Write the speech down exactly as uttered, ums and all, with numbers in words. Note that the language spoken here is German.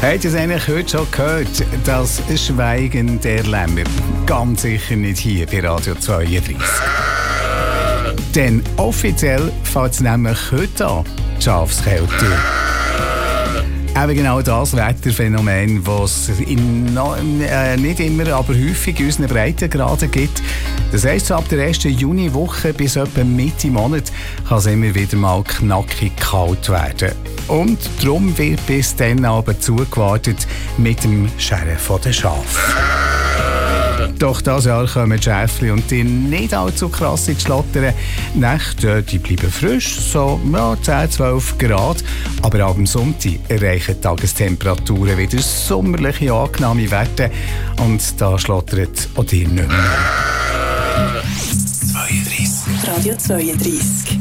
Habt ihr es eigentlich heute schon gehört? Das Schweigen der Lämmer. Ganz sicher nicht hier bei Radio zweiunddreißig. Denn offiziell fängt es nämlich heute an, die Schafskälte. Eben genau das Wetterphänomen, das es in, äh, nicht immer, aber häufig in unseren Breitengraden gibt. Das heisst, so ab der ersten Juniwoche bis etwa Mitte Monat kann es immer wieder mal knackig kalt werden. Und darum wird bis dann aber zugewartet mit dem Scheren der Schafe. Doch dieses Jahr kommen die Schäfchen und die nicht allzu krass ins Schlottern. Die Nächte die bleiben frisch, so ja, zehn, zwölf Grad. Aber ab dem Sonntag erreichen die Tagestemperaturen wieder sommerliche, angenehme Werte. Und da schlottert auch dir nicht mehr. zweiunddreißig. Radio zweiunddreißig.